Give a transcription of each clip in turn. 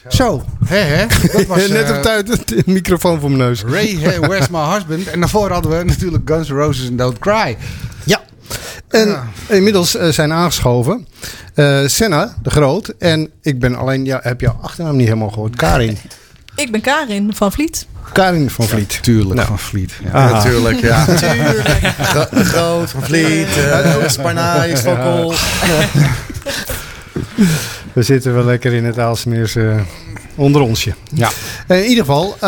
Zo, hè. Dat was net op tijd de microfoon voor mijn neus. Ray, Where's My Husband? En daarvoor hadden we natuurlijk Guns N' Roses en Don't Cry. Ja. En inmiddels zijn aangeschoven Senna de Groot. En ik ben alleen, heb jouw achternaam niet helemaal gehoord. Karin. Ik ben Karin van Vliet. Karin van Vliet. Ja, tuurlijk, van Vliet. Ja, natuurlijk, ja. Groot, van Vliet, Sparnaai, Stokkel. We zitten wel lekker in het Aalsmeerse onder onsje. Ja. In ieder geval,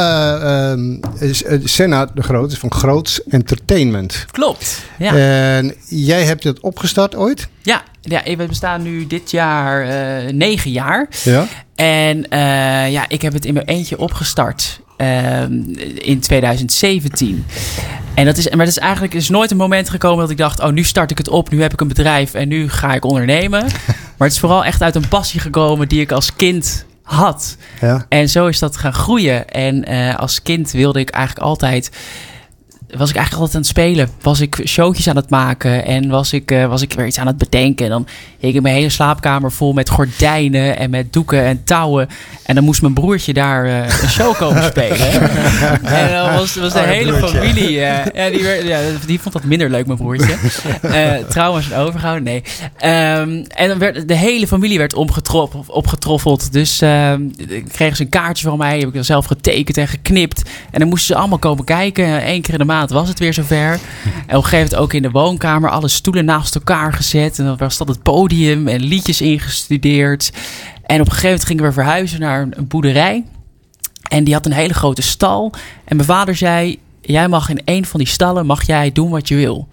Senna de Groot is van Groots Entertainment. Klopt. Ja. En jij hebt het opgestart ooit? Ja, we bestaan nu dit jaar 9 jaar. Ja. En ik heb het in mijn eentje opgestart in 2017. En dat is eigenlijk nooit een moment gekomen dat ik dacht, nu start ik het op, nu heb ik een bedrijf en nu ga ik ondernemen. Maar het is vooral echt uit een passie gekomen die ik als kind had. Ja. En zo is dat gaan groeien. En als kind was ik eigenlijk altijd aan het spelen. Was ik showtjes aan het maken. En was ik weer iets aan het bedenken. En dan hing ik mijn hele slaapkamer vol met gordijnen en met doeken en touwen. En dan moest mijn broertje daar een show komen spelen. En dan was de hele familie... die vond dat minder leuk, mijn broertje. Trouwens, overgehouden, nee. En dan werd de hele familie werd opgetroffeld. Dus kregen ze een kaartje van mij. Heb ik dan zelf getekend en geknipt. En dan moesten ze allemaal komen kijken. 1 keer in de maand was het weer zover. En op een gegeven moment ook in de woonkamer alle stoelen naast elkaar gezet. En dan was dat het podium en liedjes ingestudeerd. En op een gegeven moment gingen we verhuizen naar een boerderij. En die had een hele grote stal. En mijn vader zei, jij mag in 1 van die stallen mag jij doen wat je wil.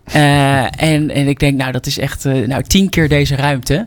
En ik denk, dat is echt 10 keer deze ruimte.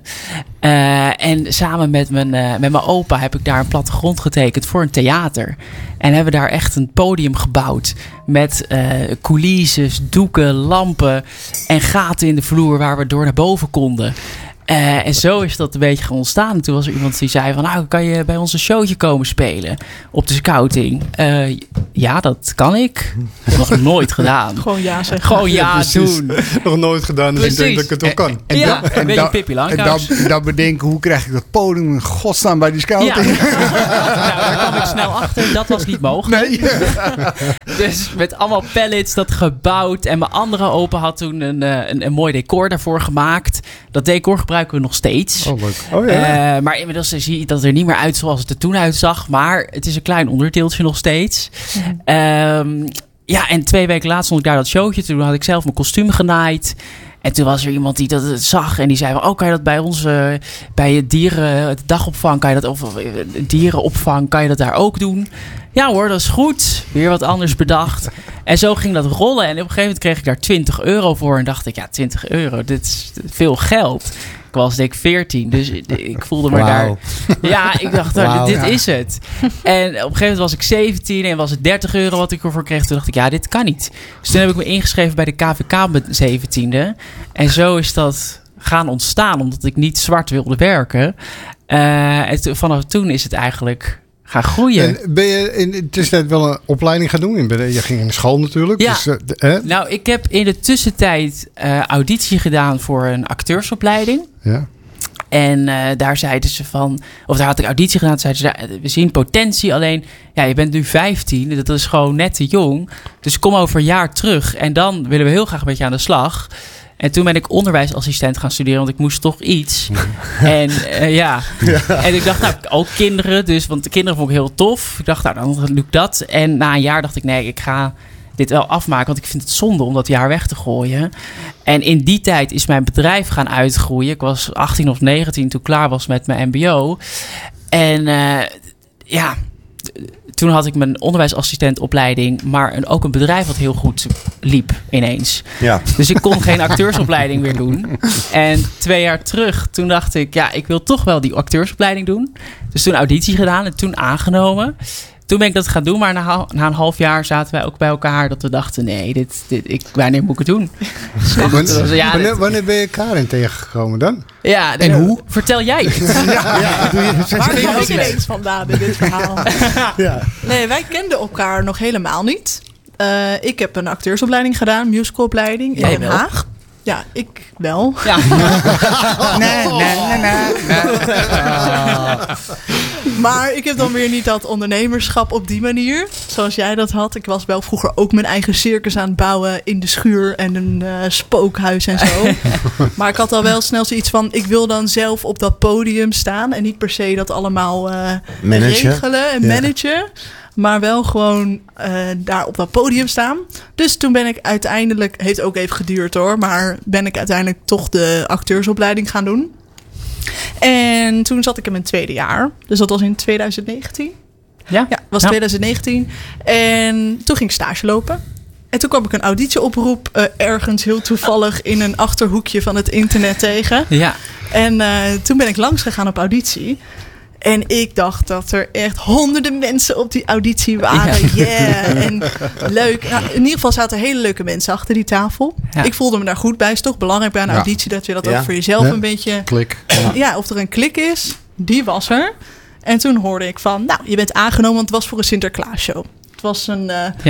En samen met mijn opa heb ik daar een plattegrond getekend voor een theater. En hebben daar echt een podium gebouwd. Met coulisses, doeken, lampen en gaten in de vloer waar we door naar boven konden. En zo is dat een beetje gaan ontstaan. En toen was er iemand die zei van, kan je bij ons een showtje komen spelen op de scouting? Ja, dat kan ik. Nog nooit gedaan. Gewoon ja zeggen. Gewoon ja doen. Nog nooit gedaan, dus ik denk dat ik het wel kan. Een beetje Pippi Langkous. En dan bedenken, hoe krijg ik dat podium in godsnaam bij die scouting? Daar kwam ik snel achter. Dat was niet mogelijk. Nee. Dus met allemaal pallets dat gebouwd. En mijn andere opa had toen een mooi decor daarvoor gemaakt. Dat decor gebruiken we nog steeds. Oh, leuk. Oh, ja. Maar inmiddels zie je dat het er niet meer uit zoals het er toen uitzag. Maar het is een klein onderdeeltje nog steeds. En 2 weken later stond ik daar dat showtje. Toen had ik zelf mijn kostuum genaaid. En toen was er iemand die dat zag en die zei van, kan je dat bij ons, bij het dagopvang, kan je dat, of dierenopvang, kan je dat daar ook doen? Ja hoor, dat is goed. Weer wat anders bedacht. En zo ging dat rollen. En op een gegeven moment kreeg ik daar €20 voor. En dacht ik, €20, dit is veel geld. Ik was denk ik 14, dus ik voelde me daar... Ja, ik dacht, dit is het. En op een gegeven moment was ik 17 en was het €30 wat ik ervoor kreeg. Toen dacht ik, dit kan niet. Dus toen heb ik me ingeschreven bij de KVK met 17e. En zo is dat gaan ontstaan, omdat ik niet zwart wilde werken. En vanaf toen is het eigenlijk gaan groeien. En ben je in de tussentijd wel een opleiding gaan doen? Je ging in school natuurlijk. Ja. Dus, Nou, ik heb in de tussentijd auditie gedaan voor een acteursopleiding. Ja. En daar zeiden ze van, of daar had ik auditie gedaan, zeiden ze, we zien potentie, alleen, je bent nu 15, dat is gewoon net te jong. Dus kom over een jaar terug en dan willen we heel graag met je aan de slag. En toen ben ik onderwijsassistent gaan studeren, want ik moest toch iets. En en ik dacht, ook kinderen, want de kinderen vond ik heel tof. Ik dacht, dan doe ik dat. En na een jaar dacht ik, nee, ik ga dit wel afmaken, want ik vind het zonde om dat jaar weg te gooien. En in die tijd is mijn bedrijf gaan uitgroeien. Ik was 18 of 19 toen ik klaar was met mijn mbo. En toen had ik mijn onderwijsassistentopleiding, maar ook een bedrijf wat heel goed liep ineens. Ja. Dus ik kon geen acteursopleiding meer doen. En 2 jaar terug, toen dacht ik, ik wil toch wel die acteursopleiding doen. Dus toen auditie gedaan en toen aangenomen. Toen ben ik dat gaan doen, maar na een half jaar zaten wij ook bij elkaar dat we dachten, nee, wanneer moet ik het doen? Wanneer ben je Karin tegengekomen dan? Ja, en hoe? Vertel jij het. Waar kom ik ineens vandaan in dit verhaal? Nee, wij kenden elkaar nog helemaal niet. Ik heb een acteursopleiding gedaan, musicalopleiding in Den Haag. Ja, ik wel. Ja. Nee. Maar ik heb dan weer niet dat ondernemerschap op die manier. Zoals jij dat had. Ik was wel vroeger ook mijn eigen circus aan het bouwen in de schuur en een spookhuis en zo. Maar ik had al wel snel zoiets van, ik wil dan zelf op dat podium staan. En niet per se dat allemaal regelen en managen. Maar wel gewoon daar op dat podium staan. Dus toen ben ik uiteindelijk, heeft ook even geduurd hoor, maar ben ik uiteindelijk toch de acteursopleiding gaan doen. En toen zat ik in mijn tweede jaar. Dus dat was in 2019. Ja, was 2019. En toen ging ik stage lopen. En toen kwam ik een auditieoproep ergens heel toevallig in een achterhoekje van het internet tegen. Ja. En toen ben ik langs gegaan op auditie. En ik dacht dat er echt honderden mensen op die auditie waren. En leuk. Nou, in ieder geval zaten hele leuke mensen achter die tafel. Ja. Ik voelde me daar goed bij. Het is toch belangrijk bij een auditie dat je dat ook voor jezelf een beetje... Klik. Ja, of er een klik is. Die was er. En toen hoorde ik van, nou, je bent aangenomen, want het was voor een Sinterklaasshow. Het was een...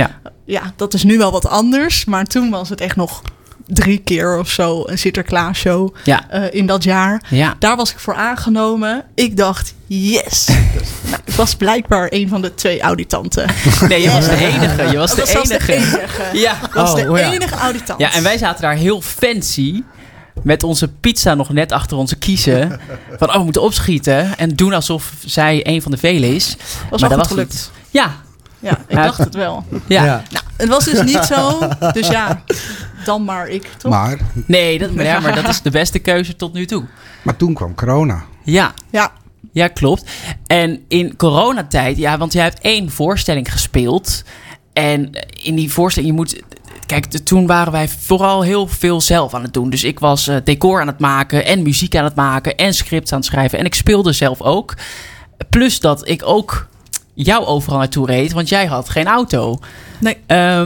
dat is nu wel wat anders. Maar toen was het echt nog 3 keer of zo een Sinterklaasshow in dat jaar. Ja. Daar was ik voor aangenomen. Ik dacht, yes. Nou, ik was blijkbaar een van de 2 auditanten. Nee, je was de enige. Je was de enige. Ja, was de enige auditant. Ja, en wij zaten daar heel fancy met onze pizza nog net achter onze kiezen. Van, we moeten opschieten. En doen alsof zij een van de velen is. Maar dat was gelukt. Ja. Ja, ik dacht het wel. Ja. Nou, het was dus niet zo. Dus dan maar ik, toch? Maar dat is de beste keuze tot nu toe. Maar toen kwam corona. Ja, klopt. En in coronatijd, want jij hebt 1 voorstelling gespeeld. En in die voorstelling, toen waren wij vooral heel veel zelf aan het doen. Dus ik was decor aan het maken en muziek aan het maken en scripts aan het schrijven. En ik speelde zelf ook. Plus dat ik ook jou overal naartoe reed, want jij had geen auto. Nee.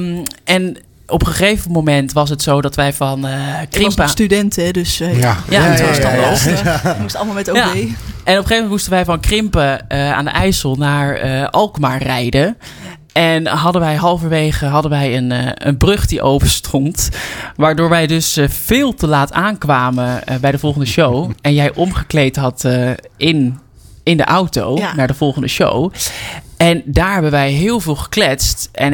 En op een gegeven moment was het zo dat wij van Krimpen... Ik was nog student, hè, dus het was dan lastig. We moesten allemaal met OV. Ja. En op een gegeven moment moesten wij van Krimpen aan de IJssel naar Alkmaar rijden. En hadden wij een brug die open stond. Waardoor wij dus veel te laat aankwamen bij de volgende show. En jij omgekleed had in de auto naar de volgende show. En daar hebben wij heel veel gekletst. En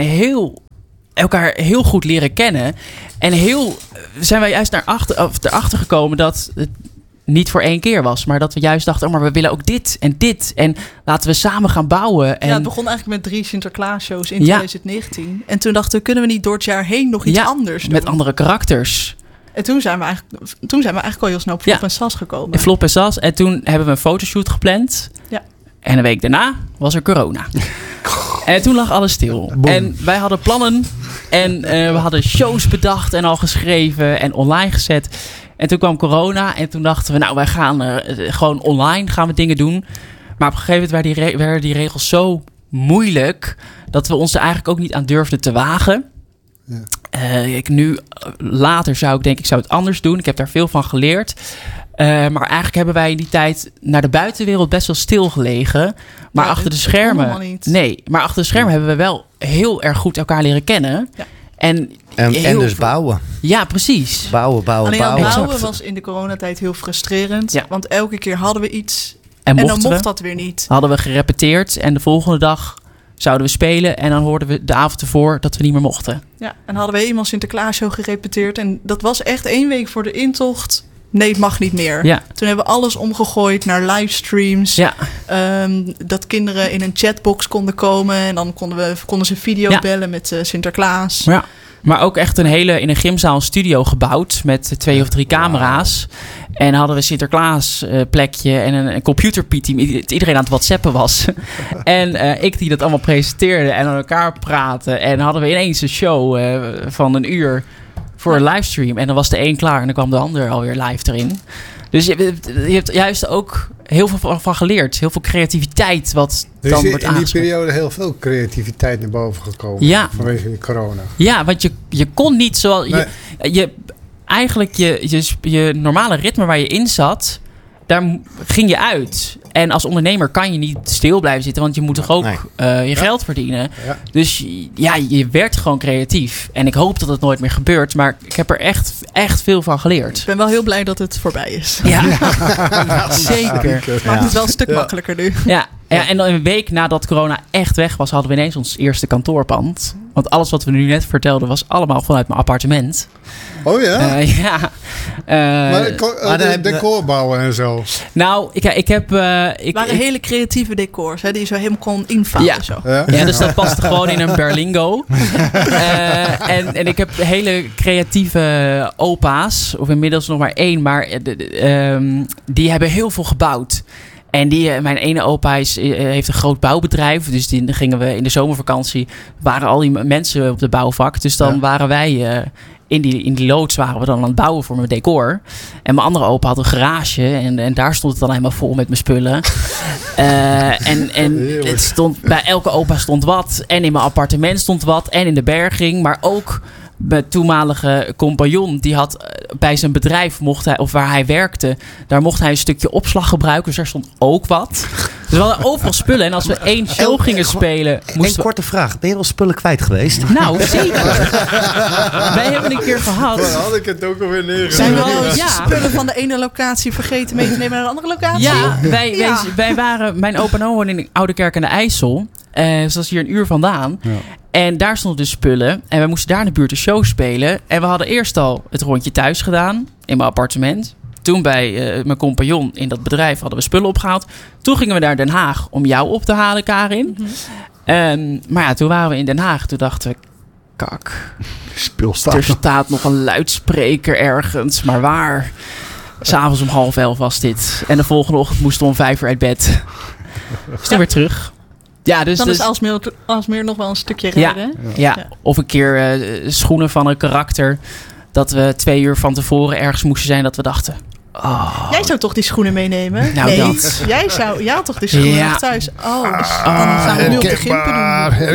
elkaar heel goed leren kennen. En zijn wij juist erachter gekomen dat het niet voor 1 keer was. Maar dat we juist dachten, maar we willen ook dit en dit. En laten we samen gaan bouwen. En het begon eigenlijk met 3 Sinterklaas-shows in 2019. En toen dachten we, kunnen we niet door het jaar heen nog iets anders doen? Met andere karakters. En toen zijn we eigenlijk al heel snel op Flop en Sas gekomen. Flop en Sas. En toen hebben we een fotoshoot gepland. Ja. En een week daarna was er corona. En toen lag alles stil. Boom. En wij hadden plannen. En we hadden shows bedacht en al geschreven en online gezet. En toen kwam corona. En toen dachten we, wij gaan gewoon online gaan we dingen doen. Maar op een gegeven moment werden die regels zo moeilijk dat we ons er eigenlijk ook niet aan durfden te wagen. Ja. Later zou ik het anders doen. Ik heb daar veel van geleerd. Maar eigenlijk hebben wij in die tijd naar de buitenwereld best wel stilgelegen. Maar achter de schermen. Maar achter de schermen hebben we wel heel erg goed elkaar leren kennen. Ja. En dus bouwen. Ja, precies. Bouwen. Bouwen was in de coronatijd heel frustrerend. Ja. Want elke keer hadden we iets en dan mocht dat weer niet. Hadden we gerepeteerd en de volgende dag zouden we spelen. En dan hoorden we de avond ervoor dat we niet meer mochten. Ja, en hadden we eenmaal Sinterklaasshow gerepeteerd. En dat was echt 1 week voor de intocht. Nee, het mag niet meer. Ja. Toen hebben we alles omgegooid naar livestreams. Ja. Dat kinderen in een chatbox konden komen. En dan konden ze video bellen met Sinterklaas. Ja. Maar ook echt in een gymzaal studio gebouwd. Met 2 of 3 camera's. En hadden we Sinterklaas plekje. En een computerpiet die iedereen aan het WhatsAppen was. En ik die dat allemaal presenteerde. En aan elkaar praten. En hadden we ineens een show van 1 uur voor een livestream. En dan was de een klaar. En dan kwam de ander alweer live erin. Dus je hebt juist ook heel veel van geleerd. Heel veel creativiteit wat dan wordt aangesproken. In die periode heel veel creativiteit naar boven gekomen. Vanwege de corona. Ja, want je kon niet zoals... Nee. Je normale ritme waar je in zat, daar ging je uit. En als ondernemer kan je niet stil blijven zitten, want je moet toch ook je geld verdienen. Ja. Dus ja, je werd gewoon creatief. En ik hoop dat het nooit meer gebeurt, maar ik heb er echt veel van geleerd. Ik ben wel heel blij dat het voorbij is. Ja, zeker. Maakt het wel een stuk makkelijker nu. Ja, en dan een week nadat corona echt weg was, hadden we ineens ons eerste kantoorpand. Want alles wat we nu net vertelden was allemaal vanuit mijn appartement. Oh ja? Ja. Maar decor bouwen en zo. Nou, ik heb... Het waren hele creatieve decors, hè, die je zo helemaal kon invouwen. Ja. Zo. Ja, dus dat paste gewoon in een Berlingo. En ik heb hele creatieve opa's, of inmiddels nog maar 1, maar die hebben heel veel gebouwd. En mijn ene opa heeft een groot bouwbedrijf. Dus dan gingen we in de zomervakantie, waren al die mensen op de bouwvak. Dus dan waren wij in die loods waren we dan aan het bouwen voor mijn decor. En mijn andere opa had een garage. En daar stond het dan helemaal vol met mijn spullen. En het stond, bij elke opa stond wat. En in mijn appartement stond wat. En in de berging. Maar ook mijn toenmalige compagnon, die had bij zijn bedrijf, of waar hij werkte, daar mocht hij een stukje opslag gebruiken. Dus daar stond ook wat. Dus we hadden overal spullen. En als we 1 show gingen spelen, moesten korte vraag. Ben je wel spullen kwijt geweest? Nou, zeker. Wij hebben een keer gehad. Daar had ik het ook alweer neergezet. Zijn we al spullen van de ene locatie vergeten mee te nemen naar de andere locatie? Ja, wij waren, mijn opa en oma woonde in Oudekerk aan de IJssel. Dus dat is hier een uur vandaan. Ja. En daar stonden dus spullen. En we moesten daar in de buurt een show spelen. En we hadden eerst al het rondje thuis gedaan. In mijn appartement. Toen bij mijn compagnon in dat bedrijf hadden we spullen opgehaald. Toen gingen we naar Den Haag om jou op te halen, Karin. Mm-hmm. Maar ja, toen waren we in Den Haag. Toen dachten we, kak. Er staat nog een luidspreker ergens. Maar waar? 's Avonds om 10:30 was dit. En de volgende ochtend moesten we om 5 uur uit bed. Dus toen weer terug. Ja, dus, dan is Aalsmeer nog wel een stukje rijden. Ja. Of een keer schoenen van een karakter. Dat we 2 uur van tevoren ergens moesten zijn. Dat we dachten, jij zou toch die schoenen meenemen? Nou, nee, dat. Jij had toch die schoenen nog thuis? Dus dan gaan we nu op de gimpen doen.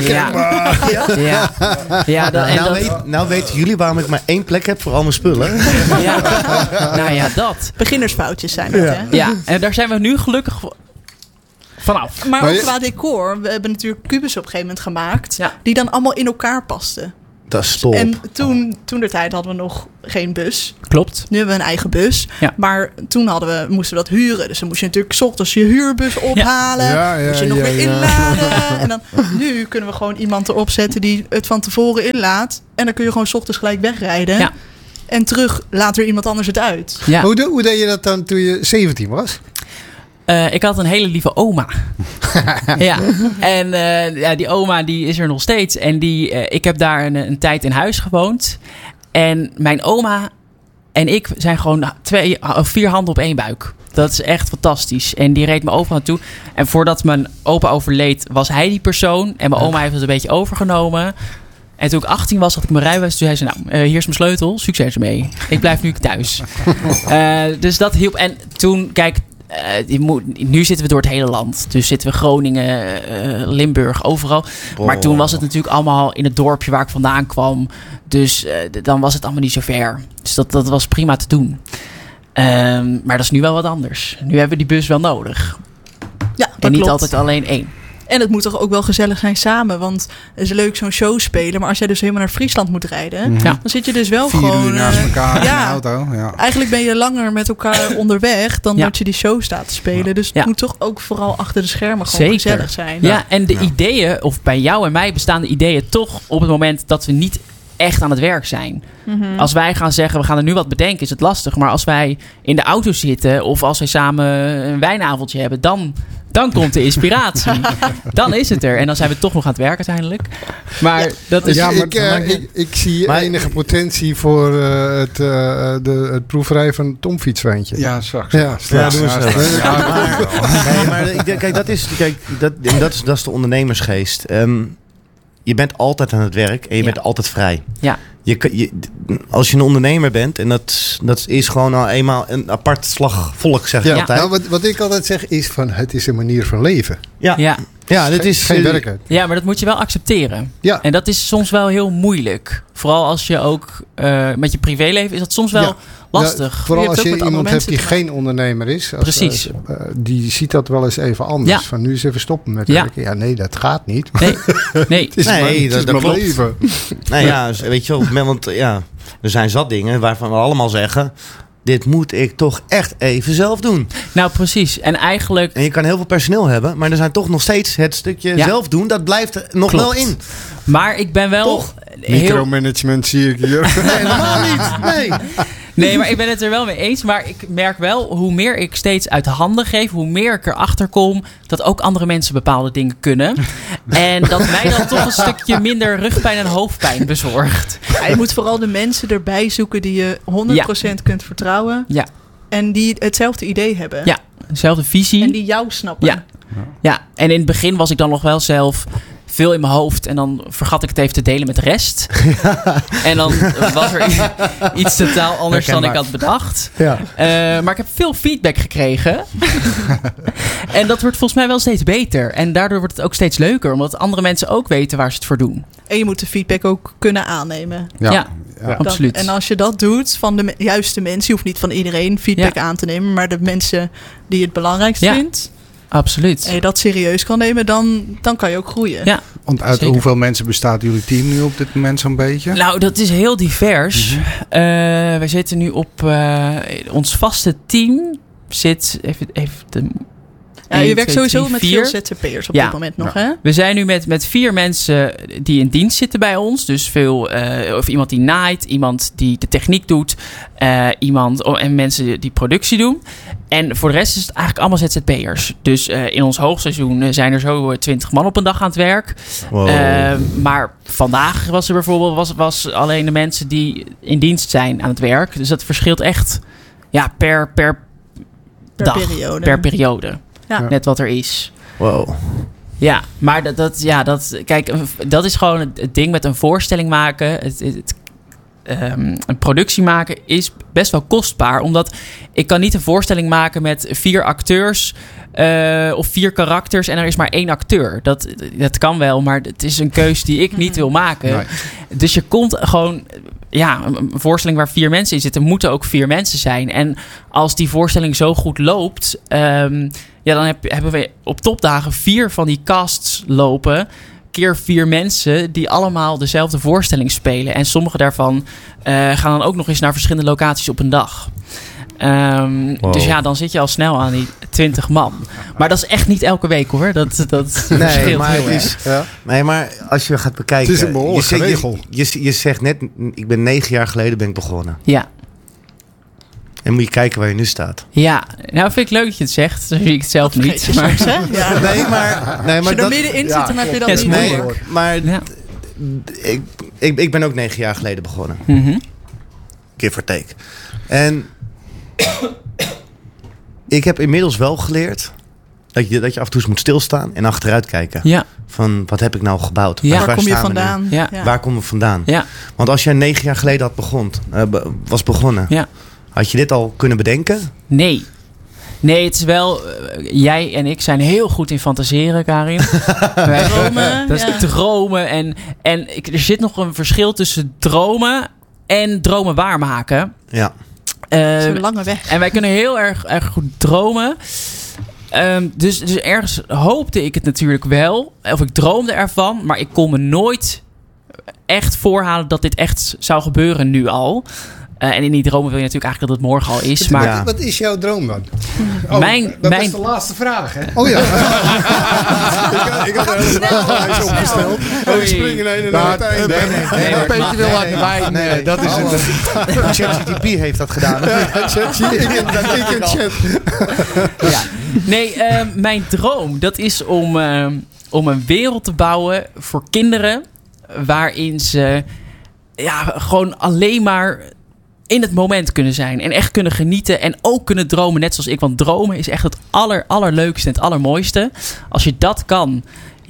Herkenbaar. Nou weten jullie waarom ik maar 1 plek heb voor al mijn spullen. Nou ja, dat. Beginnersfoutjes zijn dat, hè? Ja, en daar zijn we nu gelukkig vanaf. Maar ook qua decor. We hebben natuurlijk kubus op een gegeven moment gemaakt. Die dan allemaal in elkaar pasten. Dat is top. En toen de tijd hadden we nog geen bus. Klopt. Nu hebben we een eigen bus. Ja. Maar toen moesten we dat huren. Dus dan moest je natuurlijk 's ochtends je huurbus ophalen. Moest je nog weer inladen. En dan, nu kunnen we gewoon iemand erop zetten die het van tevoren inlaat. En dan kun je gewoon 's ochtends gelijk wegrijden. Ja. En terug laat er iemand anders het uit. Ja. Hoe deed je dat dan toen je 17 was? Ik had een hele lieve oma. Ja. En die oma die is er nog steeds. En ik heb daar een tijd in huis gewoond. En mijn oma en ik zijn gewoon 4 handen op 1 buik. Dat is echt fantastisch. En die reed me overal naartoe. En voordat mijn opa overleed, was hij die persoon. En mijn oma heeft het een beetje overgenomen. En toen ik 18 was, had ik mijn rijbewijs. Toen zei ze, hier is mijn sleutel. Succes ermee. Ik blijf nu thuis. Dus dat hielp. En toen, kijk, nu zitten we door het hele land. Dus zitten we Groningen, Limburg, overal. Maar toen was het natuurlijk allemaal in het dorpje waar ik vandaan kwam. Dus dan was het allemaal niet zo ver. Dus dat was prima te doen. Maar dat is nu wel wat anders. Nu hebben we die bus wel nodig. Ja, dat en niet klopt. altijd alleen 1. En het moet toch ook wel gezellig zijn samen. Want het is leuk zo'n show spelen. Maar als jij dus helemaal naar Friesland moet rijden. Dan zit je dus wel 4 gewoon uur naast elkaar in de auto. Ja. Eigenlijk ben je langer met elkaar onderweg dan dat je die show staat te spelen. Dus het moet toch ook vooral achter de schermen gewoon gezellig zijn. Ja, en de ideeën, of bij jou en mij bestaan de ideeën toch op het moment dat we niet echt aan het werk zijn. Mm-hmm. Als wij gaan zeggen, we gaan er nu wat bedenken, is het lastig. Maar als wij in de auto zitten of als wij samen een wijnavondje hebben, dan komt de inspiratie. Dan is het er. En dan zijn we toch nog aan het werk uiteindelijk. Maar dat is... Ja, ik zie enige potentie voor het proeverij van het Tomfietswijntje. Ja, straks. Ja, doen we zo. Maar dat is de ondernemersgeest. Je bent altijd aan het werk en je bent altijd vrij. Ja. Als je een ondernemer bent, en dat is gewoon al eenmaal een apart slag volk, zeg ik altijd. Nou, wat ik altijd zeg is van, het is een manier van leven. Ja, dit is geen werken. Ja, maar dat moet je wel accepteren. Ja. En dat is soms wel heel moeilijk. Vooral als je ook met je privéleven is dat soms wel lastig. Ja, vooral Je hebt als ook je met andere iemand hebt die mensen te geen ondernemer is. Precies. Die ziet dat wel eens even anders. Ja. Van nu eens even stoppen met Ja. werken. Ja, nee, dat gaat niet. Nee. Nee, Het is dat mijn klopt. leven. Nou ja, weet je wel, want ja, er zijn zat dingen waarvan we allemaal zeggen... dit moet ik toch echt even zelf doen. Nou, precies. En eigenlijk... En je kan heel veel personeel hebben, maar er zijn toch nog steeds het stukje Ja. zelf doen. Dat blijft er nog Klopt. wel in. Maar ik ben wel... Toch? heel... Micromanagement zie ik hier. Nee, helemaal niet. Nee. Nee, maar ik ben het er wel mee eens. Maar ik merk wel, hoe meer ik steeds uit de handen geef... hoe meer ik erachter kom dat ook andere mensen bepaalde dingen kunnen. En dat mij dan toch een stukje minder rugpijn en hoofdpijn bezorgt. Ja, je moet vooral de mensen erbij zoeken die je 100% kunt vertrouwen. Ja. En die hetzelfde idee hebben. Ja, dezelfde visie. En die jou snappen. Ja. Ja, en in het begin was ik dan nog wel zelf veel in mijn hoofd. En dan vergat ik het even te delen met de rest. En dan was er iets totaal anders dan ik had bedacht. Ja. Maar ik heb veel feedback gekregen. En dat wordt volgens mij wel steeds beter. En daardoor wordt het ook steeds leuker. Omdat andere mensen ook weten waar ze het voor doen. En je moet de feedback ook kunnen aannemen. Ja. Absoluut. En als je dat doet van de juiste mensen... je hoeft niet van iedereen feedback aan te nemen... maar de mensen die het belangrijkst vindt... Absoluut. En je dat serieus kan nemen, dan kan je ook groeien. Ja. Want uit Zeker. hoeveel mensen bestaat jullie team nu op dit moment zo'n beetje? Nou, dat is heel divers. Wij zitten nu op... ons vaste team zit... Even Je werkt sowieso met veel ZZP'ers op dit moment nog, hè? We zijn nu met 4 mensen die in dienst zitten bij ons. Dus of iemand die naait, iemand die de techniek doet, en mensen die productie doen. En voor de rest is het eigenlijk allemaal ZZP'ers. Dus in ons hoogseizoen zijn er zo 20 man op een dag aan het werk. Wow. Maar vandaag was er bijvoorbeeld was alleen de mensen die in dienst zijn aan het werk. Dus dat verschilt echt per dag, periode. per periode. Ja. Net wat er is. Wow. Ja, maar kijk, dat is gewoon het ding met een voorstelling maken. Een productie maken is best wel kostbaar. Omdat ik kan niet een voorstelling maken met 4 acteurs of 4 karakters en er is maar 1 acteur. Dat kan wel, maar het is een keus die ik niet wil maken. Nee. Dus je komt gewoon... Ja, een voorstelling waar 4 mensen in zitten, moeten ook 4 mensen zijn. En als die voorstelling zo goed loopt, dan hebben we op topdagen 4 van die casts lopen. Keer 4 mensen die allemaal dezelfde voorstelling spelen. En sommige daarvan gaan dan ook nog eens naar verschillende locaties op een dag. Wow. Dus dan zit je al snel aan die 20 man. Maar dat is echt niet elke week hoor. Dat verschilt maar heel het erg. is, nee, maar als je gaat bekijken... Het is een behoorlijke regel. Je zegt net, ik ben 9 jaar geleden begonnen. Ja. En moet je kijken waar je nu staat. Ja, nou vind ik leuk dat je het zegt. Zo zie ik het zelf Vergeet niet. je Maar, soms, hè? Ja. Nee, maar Als je er dat... middenin zit, dan heb je dat Ja, is niet moeilijk. door. Maar ja. ik ben ook 9 jaar geleden begonnen. Mhm. Give or take. En ik heb inmiddels wel geleerd dat je af en toe eens moet stilstaan en achteruit kijken. Ja, Van wat heb ik nou gebouwd? Ja. Waar kom je staan we nu? vandaan? Ja. Waar komen we vandaan? ja, Want als jij 9 jaar geleden was begonnen, ja. had je dit al kunnen bedenken? Nee. Nee, het is wel... jij en ik zijn heel goed in fantaseren, Karin. Dromen, Dat is ja. dromen. En er zit nog een verschil tussen dromen en dromen waarmaken. Ja. Dat is een lange weg. En wij kunnen heel erg goed dromen. Dus ergens hoopte ik het natuurlijk wel. Of ik droomde ervan. Maar ik kon me nooit echt voorhalen dat dit echt zou gebeuren nu al. En in die dromen wil je natuurlijk eigenlijk dat het morgen al is. Maar Ja. Wat is jouw droom dan? Dat is de laatste vraag, hè? Oh ja. ik had er een vragenlijst opgesteld. En we springen heen en naar het einde. Een beetje wil aan de wijn. Nee, Dat is het. ChatGPT heeft dat gedaan. Ik in chat. ja. Nee, mijn droom, dat is om een wereld te bouwen voor kinderen. Waarin ze gewoon alleen maar in het moment kunnen zijn. En echt kunnen genieten. En ook kunnen dromen, net zoals ik. Want dromen is echt het allerleukste en het allermooiste. Als je dat kan,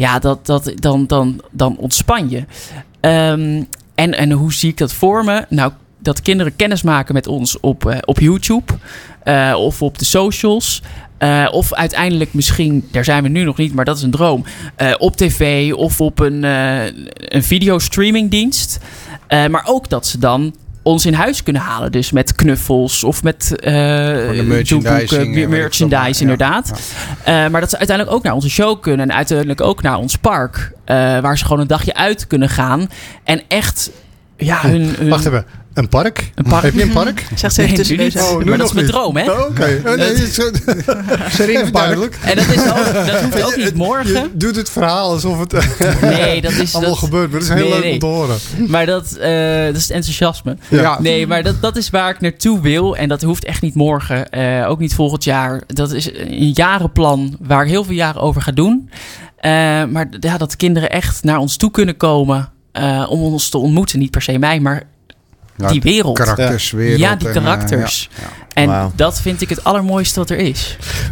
dan ontspan je. En hoe zie ik dat voor me? Nou, dat kinderen kennis maken met ons op YouTube. Of op de socials. Of uiteindelijk misschien, daar zijn we nu nog niet, maar dat is een droom. Op tv of op een videostreamingdienst. Maar ook dat ze dan ons in huis kunnen halen. Dus met knuffels of met merchandise inderdaad. Ja. Maar dat ze uiteindelijk ook naar onze show kunnen. En uiteindelijk ook naar ons park. Waar ze gewoon een dagje uit kunnen gaan. En echt hun Wacht even. Een park? Heb je een park? Zegt ze even tussen. Maar dat is mijn droom, hè? Oké. Even duidelijk. En dat hoeft ook niet morgen. Je doet het verhaal alsof het allemaal gebeurt. Maar dat is heel leuk om te horen. Maar dat is het enthousiasme. Ja. Nee, maar dat is waar ik naartoe wil. En dat hoeft echt niet morgen. Ook niet volgend jaar. Dat is een jarenplan waar ik heel veel jaren over ga doen. Maar dat kinderen echt naar ons toe kunnen komen. Om ons te ontmoeten. Niet per se mij, maar die wereld. Karakterswereld. Ja, die karakters. En dat vind ik het allermooiste wat er is.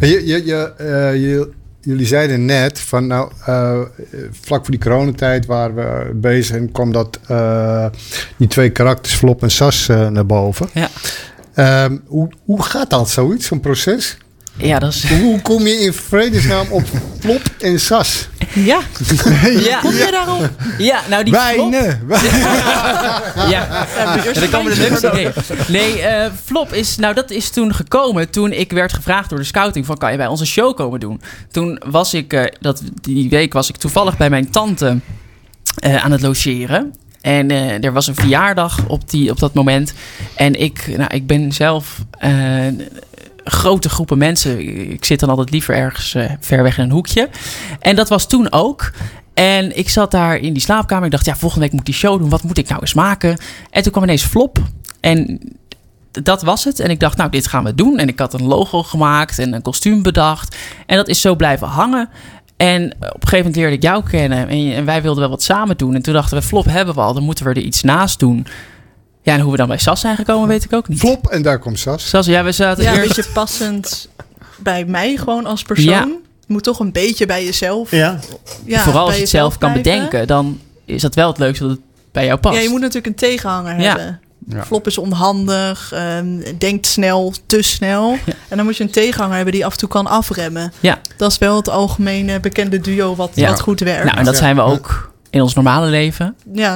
Jullie zeiden net van vlak voor die coronatijd waren we bezig en kwam die 2 karakters, Flop en Sas, naar boven. Ja. Hoe gaat dat zoiets, zo'n proces? Ja, dat is... Hoe kom je in vredesnaam op Flop en Sas? Ja. Ja. Kom je daarop? Ja, nou die Wijnen. Ja, daar komen de leukste ideeën. Nee, Flop is... Nou, dat is toen gekomen toen ik werd gevraagd door de scouting van... kan je bij onze show komen doen? Toen was ik... die week was ik toevallig bij mijn tante aan het logeren. En er was een verjaardag op dat moment. En ik ben zelf... grote groepen mensen. Ik zit dan altijd liever ergens ver weg in een hoekje. En dat was toen ook. En ik zat daar in die slaapkamer. Ik dacht, volgende week moet ik die show doen. Wat moet ik nou eens maken? En toen kwam ineens Flop. En dat was het. En ik dacht, dit gaan we doen. En ik had een logo gemaakt en een kostuum bedacht. En dat is zo blijven hangen. En op een gegeven moment leerde ik jou kennen. En wij wilden wel wat samen doen. En toen dachten we, Flop hebben we al. Dan moeten we er iets naast doen. Ja, en hoe we dan bij Sas zijn gekomen, weet ik ook niet. Flop en daar komt Sas. Sas, we zaten een eerst... beetje passend bij mij gewoon als persoon. Ja. Moet toch een beetje bij jezelf. Ja. Vooral als je het zelf kan bedenken, dan is dat wel het leukste dat het bij jou past. Ja, je moet natuurlijk een tegenhanger hebben. Ja. Flop is onhandig, denkt snel, te snel. Ja. En dan moet je een tegenhanger hebben die af en toe kan afremmen. Ja. Dat is wel het algemene bekende duo wat goed werkt. Nou, en dat zijn we ook... in ons normale leven.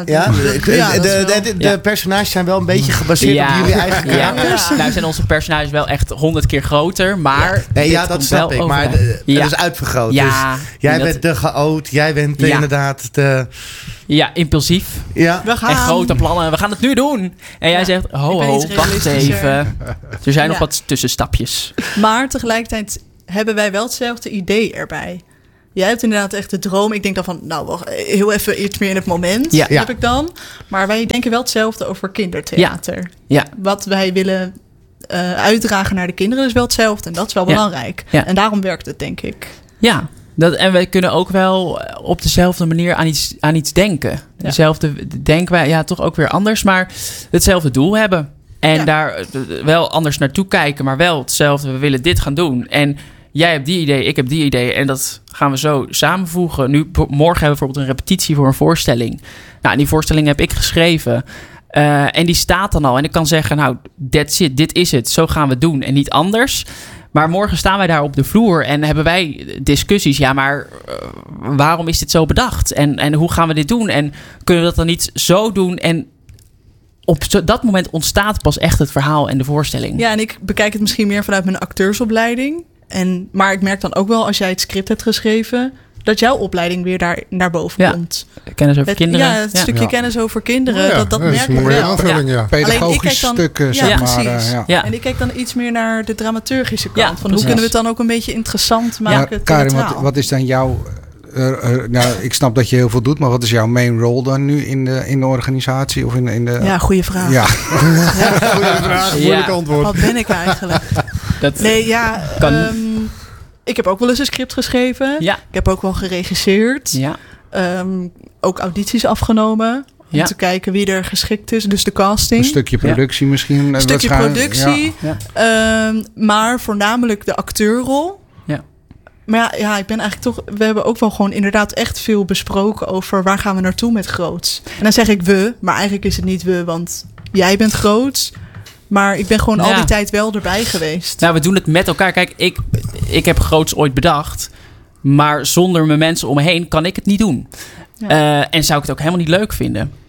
De personages zijn wel een beetje gebaseerd op jullie eigen karakters. Ja. Nou zijn onze personages wel echt 100 keer groter, maar... Ja, dat snap ik, maar het is uitvergroot. Ja, dus jij bent de chaot, jij bent inderdaad de... Ja, impulsief. Ja. En grote plannen, we gaan het nu doen. En jij zegt, wacht even. Er zijn nog wat tussenstapjes. Maar tegelijkertijd hebben wij wel hetzelfde idee erbij. Jij hebt inderdaad echt de droom. Ik denk dan van, heel even iets meer in het moment heb ik dan. Maar wij denken wel hetzelfde over kindertheater. Ja. Wat wij willen uitdragen naar de kinderen is wel hetzelfde. En dat is wel belangrijk. Ja. En daarom werkt het, denk ik. Ja, en wij kunnen ook wel op dezelfde manier aan iets denken. Ja. Dezelfde denken wij, toch ook weer anders. Maar hetzelfde doel hebben. En daar wel anders naartoe kijken. Maar wel hetzelfde, we willen dit gaan doen. En... jij hebt die idee, ik heb die idee. En dat gaan we zo samenvoegen. Morgen hebben we bijvoorbeeld een repetitie voor een voorstelling. Nou, die voorstelling heb ik geschreven. En die staat dan al. En ik kan zeggen, that's it, dit is het. Zo gaan we het doen en niet anders. Maar morgen staan wij daar op de vloer en hebben wij discussies. Ja, maar waarom is dit zo bedacht? En hoe gaan we dit doen? En kunnen we dat dan niet zo doen? En op dat moment ontstaat pas echt het verhaal en de voorstelling. Ja, en ik bekijk het misschien meer vanuit mijn acteursopleiding. Maar ik merk dan ook wel, als jij het script hebt geschreven, dat jouw opleiding weer daar naar boven komt. Kennis over kinderen. Ja, het stukje kennis over kinderen. Dat merk ik wel. Aanvulling, pedagogische stukken, zeg maar. Ja. En ik kijk dan iets meer naar de dramaturgische kant. Van hoe kunnen we het dan ook een beetje interessant maken? Karin, wat is dan jouw... ik snap dat je heel veel doet, maar wat is jouw main role dan nu in de organisatie? Of in de... Ja, goede vraag. Ja. Goede vraag, moeilijk antwoord. Wat ben ik eigenlijk? Ik heb ook wel eens een script geschreven. Ja. Ik heb ook wel geregisseerd. Ja. Ook audities afgenomen. Om te kijken wie er geschikt is. Dus de casting. Een stukje productie misschien. Een stukje productie. Ja. Maar voornamelijk de acteurrol. Ja. Maar ik ben eigenlijk toch... We hebben ook wel gewoon inderdaad echt veel besproken over waar gaan we naartoe met Groots. En dan zeg ik we, maar eigenlijk is het niet we, want jij bent Groots. Maar ik ben gewoon al die tijd wel erbij geweest. Nou, we doen het met elkaar. Kijk, ik heb Groots ooit bedacht. Maar zonder mijn mensen om me heen kan ik het niet doen. Ja. En zou ik het ook helemaal niet leuk vinden.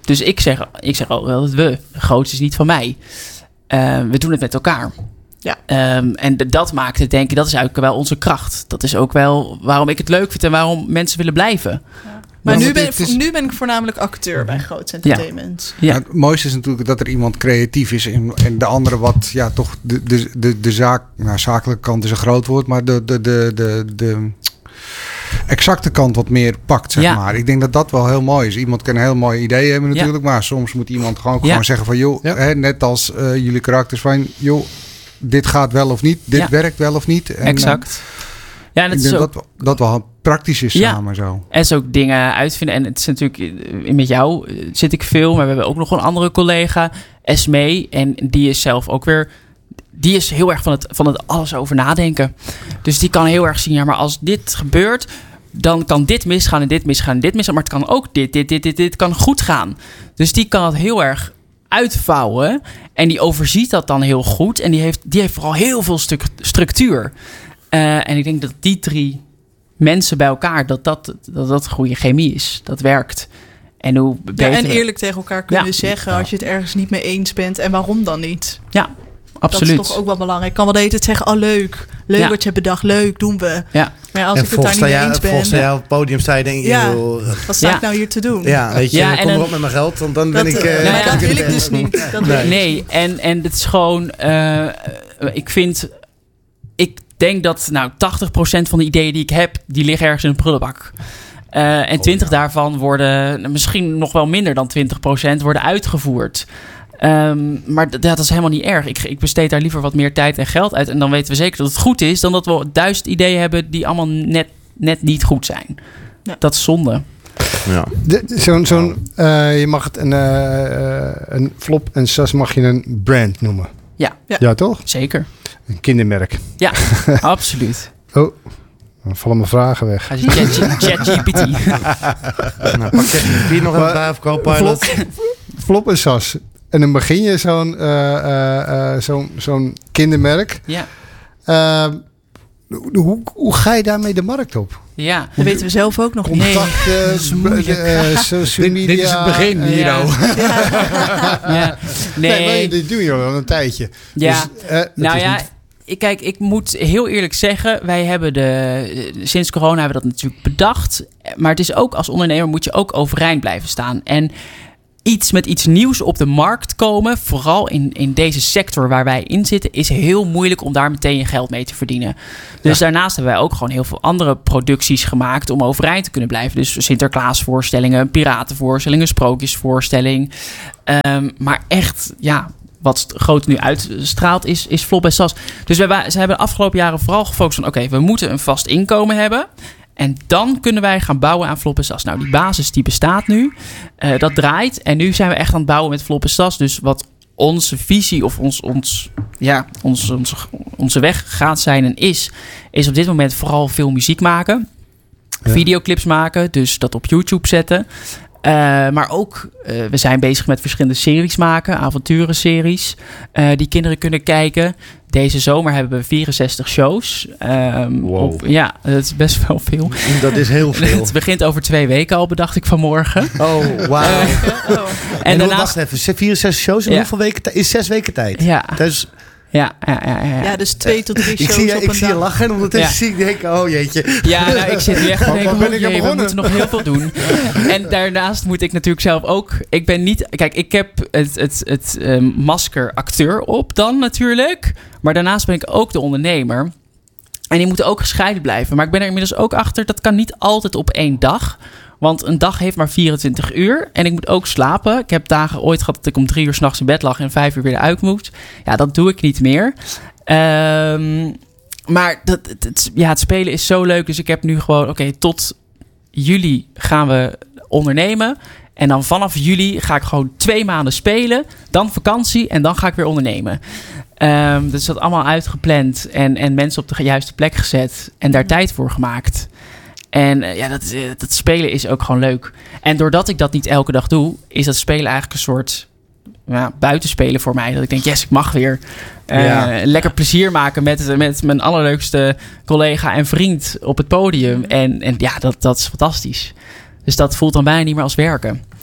Dus ik zeg ook wel dat we. De grootste is niet van mij. We doen het met elkaar. Ja. En dat maakt het, denk ik, dat is eigenlijk wel onze kracht. Dat is ook wel waarom ik het leuk vind en waarom mensen willen blijven. Ja. Maar Ja, nu ben ik voornamelijk acteur bij Groots Entertainment. Ja. Het mooiste is natuurlijk dat er iemand creatief is en de andere wat, toch de zakelijke kant is een groot woord, maar de exacte kant wat meer pakt, zeg maar. Ik denk dat dat wel heel mooi is. Iemand kan een heel mooi idee hebben natuurlijk, maar soms moet iemand gewoon zeggen van, joh, net als jullie karakters van, joh, dit gaat wel of niet, dit werkt wel of niet. En, exact. Ja, en het ik is denk ook, dat wel praktisch is samen zo. En zo ook dingen uitvinden. En het is natuurlijk, met jou zit ik veel, maar we hebben ook nog een andere collega, Esmee. En die is zelf ook weer, die is heel erg van het alles over nadenken. Dus die kan heel erg zien, ja, maar als dit gebeurt, dan kan dit misgaan en dit misgaan en dit misgaan. Maar het kan ook dit kan goed gaan. Dus die kan het heel erg uitvouwen. En die overziet dat dan heel goed. En die heeft vooral heel veel structuur. En ik denk dat die 3 mensen bij elkaar, dat goede chemie is. Dat werkt. En hoe beter... en eerlijk tegen elkaar kunnen zeggen als je het ergens niet mee eens bent. En waarom dan niet? Ja, absoluut. Dat is toch ook wel belangrijk. Ik kan wel de hele tijd zeggen, oh leuk wat je hebt bedacht, leuk, doen we. Ja. Maar als ik het daar niet mee eens ben... Volgens jou op het podium sta je denk ik... wat sta ik nou hier te doen? Ja, weet je, kom erop met mijn geld, want dan ben ik... dat wil ik dus niet. Nee, en het is gewoon... Ik denk dat 80% van de ideeën die ik heb, die liggen ergens in een prullenbak. En 20 daarvan worden, misschien nog wel minder dan 20%, worden uitgevoerd. Maar dat is helemaal niet erg. Ik besteed daar liever wat meer tijd en geld uit. En dan weten we zeker dat het goed is, dan dat we 1000 ideeën hebben die allemaal net niet goed zijn. Ja. Dat is zonde. Ja. Je mag het een Flop en Sas mag je een brand noemen. Ja, toch? Zeker. Een kindermerk. Ja, absoluut. Oh, dan vallen mijn vragen weg. ChatGPT. Pak ChatGPT nog even bij of Copilot. Flop en Sas. En dan begin je zo'n kindermerk. Ja. Hoe ga je daarmee de markt op? Ja. Dat weten we zelf ook nog niet. Social media. Dit is het begin hier Ja. Nee, maar dit doe je al een tijdje. Ja. Dus, kijk, ik moet heel eerlijk zeggen, wij hebben sinds corona hebben we dat natuurlijk bedacht. Maar het is ook als ondernemer moet je ook overeind blijven staan. En met iets nieuws op de markt komen, vooral in deze sector waar wij in zitten, is heel moeilijk om daar meteen je geld mee te verdienen. Dus daarnaast hebben wij ook gewoon heel veel andere producties gemaakt om overeind te kunnen blijven. Dus Sinterklaasvoorstellingen, piratenvoorstellingen, sprookjesvoorstelling. Maar echt, wat groot nu uitstraalt, is Flop en Sas. Dus ze hebben de afgelopen jaren vooral gefocust van, oké, we moeten een vast inkomen hebben. En dan kunnen wij gaan bouwen aan Flop en Sas. Nou, die basis die bestaat nu. Dat draait. En nu zijn we echt aan het bouwen met Flop en Sas. Dus wat onze visie of onze weg gaat zijn en is op dit moment vooral veel muziek maken. Ja. Videoclips maken. Dus dat op YouTube zetten. Maar ook, we zijn bezig met verschillende series maken. Avonturenseries. Die kinderen kunnen kijken. Deze zomer hebben we 64 shows. Wow. Dat is best wel veel. Dat is heel veel. Het begint over 2 weken al, bedacht ik vanmorgen. Oh, wauw. En daarnaast... Wacht even, 64 shows in hoeveel weken? Is 6 weken tijd. Ja. Dus... Ja, dus 2 tot 3 shows op een dag. Ik zie je lachen en ondertussen zie ik denken, oh jeetje. Ja, ik zit nu echt te denken, we moeten nog heel veel doen. En daarnaast moet ik natuurlijk zelf ook... Ik ben niet... Kijk, ik heb het masker acteur op dan natuurlijk. Maar daarnaast ben ik ook de ondernemer. En die moeten ook gescheiden blijven. Maar ik ben er inmiddels ook achter, dat kan niet altijd op 1 dag. Want een dag heeft maar 24 uur. En ik moet ook slapen. Ik heb dagen ooit gehad dat ik om 3 uur 's nachts in bed lag en 5 uur weer eruit moet. Ja, dat doe ik niet meer. Maar het spelen is zo leuk. Dus ik heb nu gewoon, tot juli gaan we ondernemen. En dan vanaf juli ga ik gewoon 2 maanden spelen. Dan vakantie en dan ga ik weer ondernemen. Dus dat allemaal uitgepland. En mensen op de juiste plek gezet. En daar tijd voor gemaakt. En dat spelen is ook gewoon leuk. En doordat ik dat niet elke dag doe, is dat spelen eigenlijk een soort buitenspelen voor mij. Dat ik denk, yes, ik mag weer lekker plezier maken met mijn allerleukste collega en vriend op het podium. En dat is fantastisch. Dus dat voelt dan bijna niet meer als werken.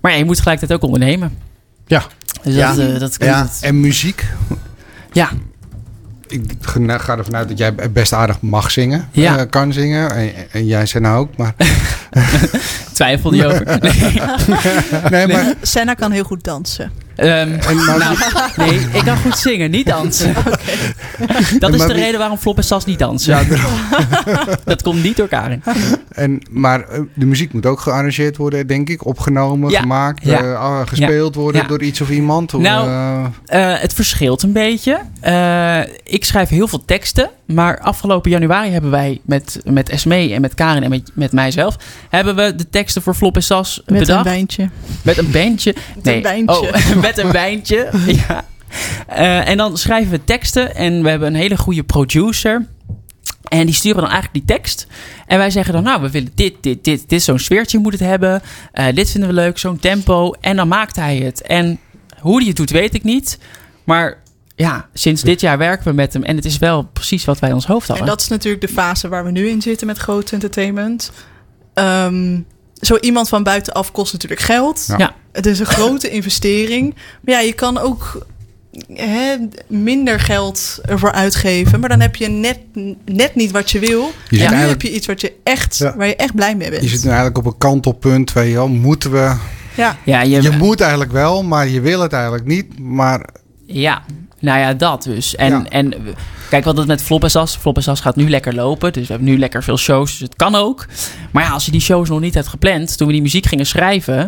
Maar ja, je moet tegelijkertijd ook ondernemen. Ja. Dus Ja. dat Ja. En muziek. Ja. Ik ga ervan uit dat jij best aardig mag zingen. Ja. Kan zingen. En jij zei nou ook. Maar, Twijfelde je over. nee, maar Senna kan heel goed dansen. Nee, ik kan goed zingen, niet dansen. Dat is Maar de wie- reden waarom Flop en Sas niet dansen. ja, Dat komt niet door elkaar in. maar de muziek moet ook gearrangeerd worden, denk ik. Opgenomen, Ja. gemaakt, Ja. gespeeld worden Ja. door iets of iemand. Nou, het verschilt een beetje. Ik schrijf heel veel teksten. Maar afgelopen januari hebben wij met Esmee en met Karin en met mijzelf... hebben we de teksten voor Flop en Sas Met bedacht. een wijntje. Met een bandje. een wijntje. Oh, met een wijntje. Ja. En dan schrijven we teksten. En we hebben een hele goede producer. En die sturen dan eigenlijk die tekst. En wij zeggen dan, nou, we willen dit. Zo'n sfeertje moet het hebben. Dit vinden we leuk, zo'n tempo. En dan maakt hij het. En hoe hij het doet, weet ik niet. Maar ja, sinds dit jaar werken we met hem. En het is wel precies wat wij in ons hoofd hadden. En dat is natuurlijk de fase waar we nu in zitten met groot entertainment. Zo iemand van buitenaf kost natuurlijk geld. Ja. Het is een grote investering. Maar ja, je kan ook minder geld ervoor uitgeven. Maar dan heb je net niet wat je wil. Je En zit nu eigenlijk- heb je iets wat je echt, Ja. waar je echt blij mee bent. je zit nu eigenlijk op een kantelpunt. Weet je wel, moeten we... Ja. Ja, Je moet eigenlijk wel, maar je wil het eigenlijk niet. Maar Ja, nou ja, dat dus. En, Ja. en kijk, wat het met Flop en Sas. Flop en Sas gaat nu lekker lopen. Dus we hebben nu lekker veel shows. Dus het kan ook. Maar ja, als je die shows nog niet hebt gepland. Toen we die muziek gingen schrijven.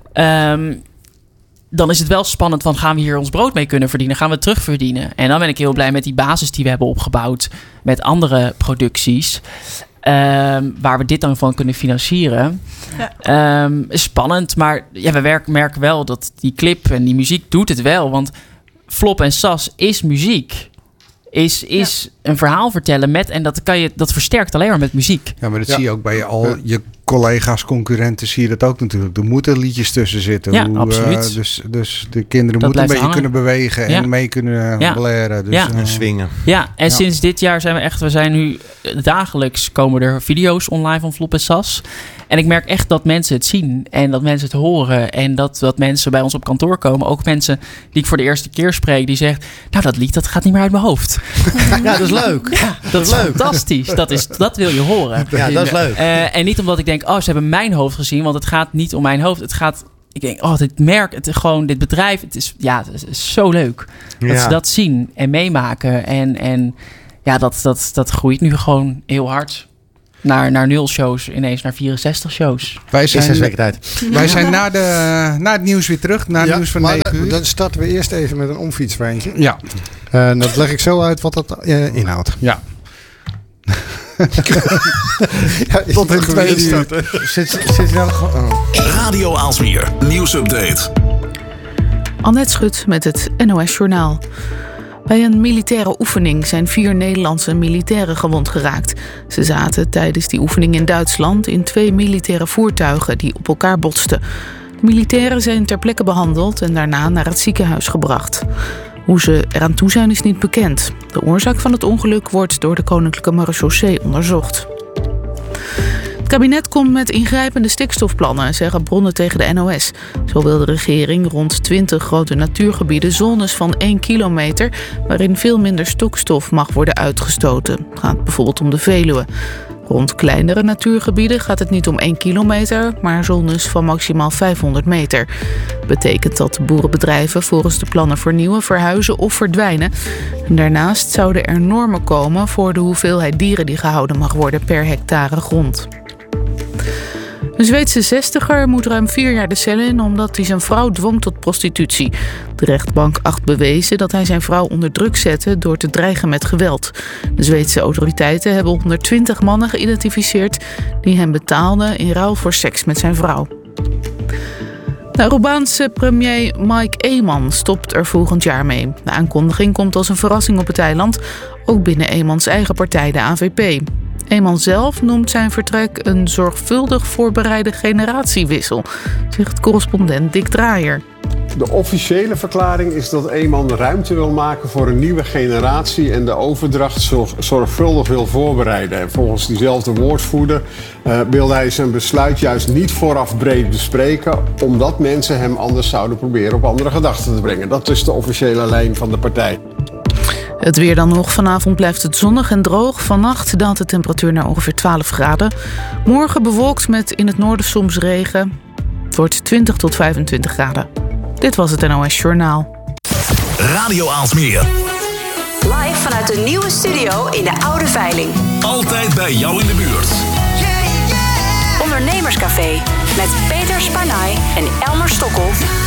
Dan is het wel spannend van, gaan we hier ons brood mee kunnen verdienen? Gaan we het terugverdienen? En dan ben ik heel blij met die basis die we hebben opgebouwd. Met andere producties. Waar we dit dan van kunnen financieren. Spannend, maar ja, we merken wel dat die clip en die muziek doet het wel. Want Flop en Sas is muziek. Is een verhaal vertellen met... En dat versterkt alleen maar met muziek. ja, maar dat Ja. zie je ook bij al je collega's, concurrenten, zie je dat ook natuurlijk. Er moeten liedjes tussen zitten. Ja, absoluut. Dus de kinderen Dat moeten een blijft beetje hangen. kunnen bewegen Ja. en mee kunnen Ja. blaren. Dus, Ja. En swingen. Ja, en Ja. sinds dit jaar zijn nu dagelijks komen er video's online van Flop en Sas. En ik merk echt dat mensen het zien en dat mensen het horen. En dat mensen bij ons op kantoor komen. Ook mensen die ik voor de eerste keer spreek, die zeggen, nou, dat lied dat gaat niet meer uit mijn hoofd. Ja, dat is leuk. Ja, dat is leuk. fantastisch. Dat wil je horen. Ja, dat is leuk. En niet omdat ik denk, oh, ze hebben mijn hoofd gezien. Want het gaat niet om mijn hoofd. Het gaat, ik denk, oh, dit merk, dit bedrijf. Het is zo leuk. Dat ze dat zien en meemaken. En ja, dat groeit nu gewoon heel hard. Naar 0 shows, ineens naar 64 shows. wij In 6 zijn, weken tijd. wij zijn na het nieuws weer terug. Na het Ja, nieuws van maar 9 uur. dan starten we eerst even met een omfietswijntje. Ja, En dat leg ik zo uit wat dat inhoudt. ja. Ja, Tot in 2 uur. Zit je nou gewoon... Oh. Radio Aalsmeer, nieuwsupdate. Annette Schut met het NOS Journaal. Bij een militaire oefening zijn 4 Nederlandse militairen gewond geraakt. Ze zaten tijdens die oefening in Duitsland in 2 militaire voertuigen die op elkaar botsten. De militairen zijn ter plekke behandeld en daarna naar het ziekenhuis gebracht. Hoe ze eraan toe zijn is niet bekend. De oorzaak van het ongeluk wordt door de Koninklijke Marechaussee onderzocht. Het kabinet komt met ingrijpende stikstofplannen, zeggen bronnen tegen de NOS. Zo wil de regering rond 20 grote natuurgebieden zones van 1 kilometer... waarin veel minder stikstof mag worden uitgestoten. Het gaat bijvoorbeeld om de Veluwe. Rond kleinere natuurgebieden gaat het niet om 1 kilometer... maar zones van maximaal 500 meter. Betekent dat boerenbedrijven volgens de plannen vernieuwen, verhuizen of verdwijnen. En daarnaast zouden er normen komen voor de hoeveelheid dieren die gehouden mag worden per hectare grond. Een Zweedse 60er moet ruim 4 jaar de cel in omdat hij zijn vrouw dwong tot prostitutie. De rechtbank acht bewezen dat hij zijn vrouw onder druk zette door te dreigen met geweld. De Zweedse autoriteiten hebben 120 mannen geïdentificeerd die hem betaalden in ruil voor seks met zijn vrouw. De Arubaanse premier Mike Eman stopt er volgend jaar mee. De aankondiging komt als een verrassing op het eiland, ook binnen Emans eigen partij, de AVP. Eman zelf noemt zijn vertrek een zorgvuldig voorbereide generatiewissel, zegt correspondent Dick Draaier. De officiële verklaring is dat Eeman ruimte wil maken voor een nieuwe generatie en de overdracht zorgvuldig wil voorbereiden. En volgens diezelfde woordvoerder wilde hij zijn besluit juist niet vooraf breed bespreken, omdat mensen hem anders zouden proberen op andere gedachten te brengen. Dat is de officiële lijn van de partij. Het weer dan nog. Vanavond blijft het zonnig en droog. Vannacht daalt de temperatuur naar ongeveer 12 graden. Morgen bewolkt met in het noorden soms regen. Het wordt 20 tot 25 graden. Dit was het NOS Journaal. Radio Aalsmeer. Live vanuit de nieuwe studio in de Oude Veiling. Altijd bij jou in de buurt. Ondernemerscafé met Peter Spanay en Elmer Stokkel.